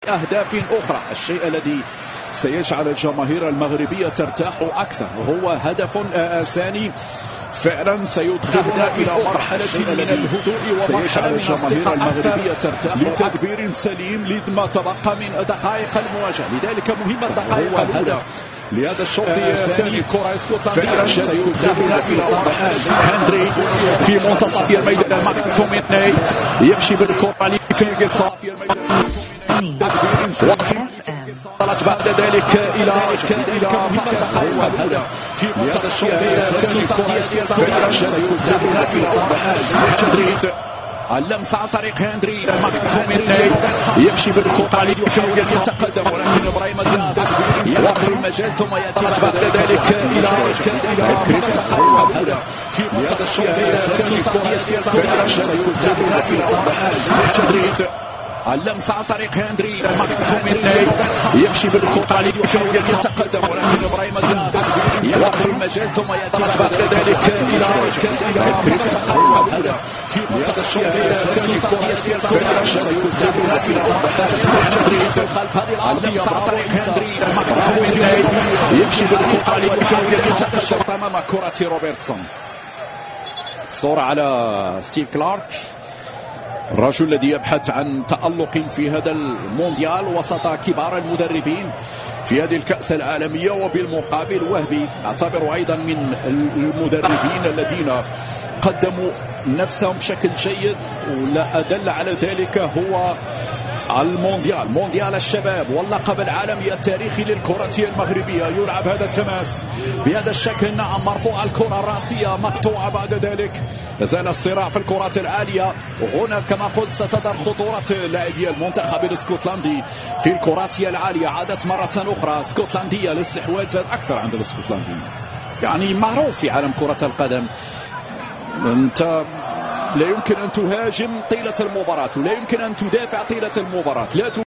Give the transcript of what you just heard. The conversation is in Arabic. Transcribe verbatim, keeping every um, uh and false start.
بأهداف أخرى. الشيء الذي سيجعل الجماهير المغربية ترتاح أكثر وهو هدف ثاني فعلا سيدخلنا إلى مرحلة من الهدوء ومرحلة من الجماهير المغربية ترتاح لتدبير سليم لما تبقى من دقائق المواجهة. لذلك مهمة الدقائق الأولى لهذا الشوط الثاني. كرة اسكتلندية سيدخلنا إلى مرحلة هنري في منتصف الميدان. ماكتوميناي يمشي بالكرة لفيرجسون في الميدان. وصلت بعد ذلك إلى إلى هو الهدف في منتصف الشوط الثاني. كرة سيدخلنا إلى مرحلة اللمسة عن طريق هندري. ماكتوميناي يمشي بالكرة لفيرجسون يتقدم ولكن ابراهيم دياز يوصل المجال ثم يأتي بعد ذلك إلى إلى كريس. هو الهدف في منتصف الشوط الثاني. كرة سيدخلنا إلى مرحلة اللمسة عن طريق هندري. ماكتوميناي يمشي بالكرة لفيرجسون يتقدم ولكن ابراهيم دياز يوصل المجال ثم يأتي بعد ذلك إلى إلى كريس. هو الهدف في منتصف الشوط الثاني. كرة سيدخلنا إلى مرحلة خلف هذه العرضية عن طريق هندري. ماكتوميناي يمشي بالكرة لفيرجسون يتقدم أمام كرة روبرتسون. صورة على ستيف كلارك، الرجل الذي يبحث عن تألق في هذا المونديال وسط كبار المدربين في هذه الكأس العالمية. وبالمقابل وهبي اعتبره أيضا من المدربين الذين قدموا نفسهم بشكل جيد، ولا أدل على ذلك هو المونديال، مونديال الشباب واللقب العالمي التاريخي للكرة المغربية. يلعب هذا التماس بهذا الشكل، نعم، مرفوع الكرة الرأسية مقطوعة. بعد ذلك زال الصراع في الكرات العالية، وهنا كما قلت ستظهر خطورة لاعبي المنتخب الاسكتلندي في الكرات العالية. عادت مرة أخرى اسكتلندية، الاستحواذ زاد أكثر عند الاسكتلنديين. يعني معروف في عالم كرة القدم أنت لا يمكن أن تهاجم طيلة المباراة ولا يمكن أن تدافع طيلة المباراة. لا